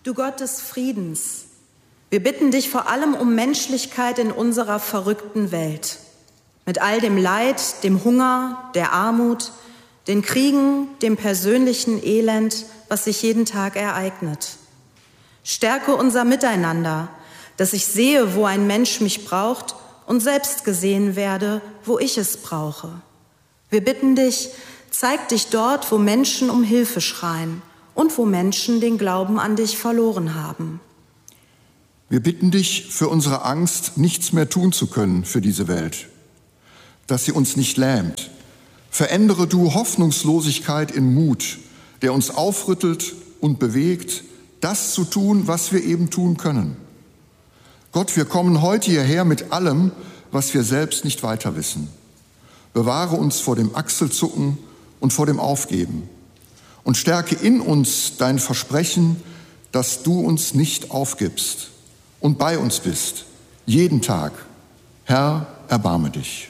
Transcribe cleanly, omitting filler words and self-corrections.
Du Gott des Friedens, wir bitten dich vor allem um Menschlichkeit in unserer verrückten Welt. Mit all dem Leid, dem Hunger, der Armut, den Kriegen, dem persönlichen Elend, was sich jeden Tag ereignet. Stärke unser Miteinander, dass ich sehe, wo ein Mensch mich braucht und selbst gesehen werde, wo ich es brauche. Wir bitten dich, zeig dich dort, wo Menschen um Hilfe schreien und wo Menschen den Glauben an dich verloren haben. Wir bitten dich für unsere Angst, nichts mehr tun zu können für diese Welt, dass sie uns nicht lähmt. Verändere du Hoffnungslosigkeit in Mut, der uns aufrüttelt und bewegt, das zu tun, was wir eben tun können. Gott, wir kommen heute hierher mit allem, was wir selbst nicht weiter wissen. Bewahre uns vor dem Achselzucken und vor dem Aufgeben und stärke in uns dein Versprechen, dass du uns nicht aufgibst und bei uns bist, jeden Tag. Herr, erbarme dich.